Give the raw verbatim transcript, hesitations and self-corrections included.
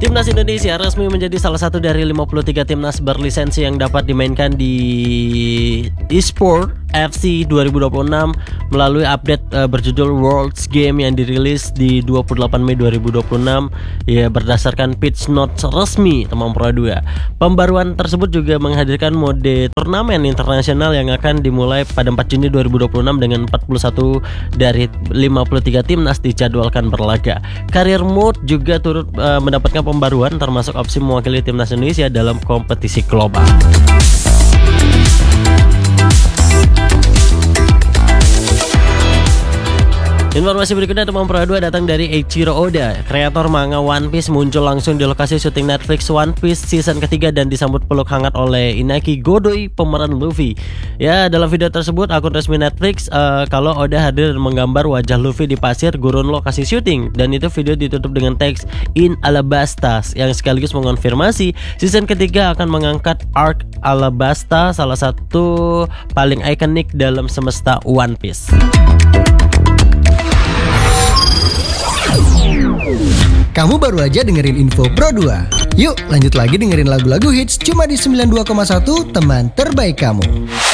Timnas Indonesia resmi menjadi salah satu dari lima puluh tiga timnas berlisensi yang dapat dimainkan di eSport F C dua ribu dua puluh enam melalui update uh, berjudul Worlds Game yang dirilis di dua puluh delapan Mei dua ribu dua puluh enam ya berdasarkan pitch notes resmi Teman Pro dua. Pembaruan tersebut juga menghadirkan mode turnamen internasional yang akan dimulai pada empat Juni dua ribu dua puluh enam dengan empat puluh satu dari lima puluh tiga timnas dijadwalkan berlaga. Career mode juga turut uh, mendapatkan pembaruan termasuk opsi mewakili timnas Indonesia dalam kompetisi global. Informasi berikutnya Teman Pro dua datang dari Eiichiro Oda. Kreator manga One Piece muncul langsung di lokasi syuting Netflix One Piece season ketiga dan disambut peluk hangat oleh Inaki Godoy, pemeran Luffy. Ya, dalam video tersebut akun resmi Netflix uh, kalau Oda hadir dan menggambar wajah Luffy di pasir gurun lokasi syuting, dan itu video ditutup dengan teks In Alabasta yang sekaligus mengonfirmasi season ketiga akan mengangkat arc Alabasta, salah satu paling ikonik dalam semesta One Piece. Kamu baru aja dengerin Info Pro dua. Yuk lanjut lagi dengerin lagu-lagu hits cuma di sembilan puluh dua koma satu Teman Terbaik Kamu.